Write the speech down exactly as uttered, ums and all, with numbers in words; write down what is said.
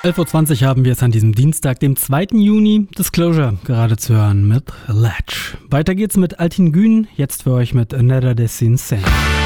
elf Uhr zwanzig haben wir es an diesem Dienstag, dem zweiten Juni, Disclosure gerade zu hören mit Latch. Weiter geht's mit Altin Gün, jetzt für euch mit Another Destiny Sand.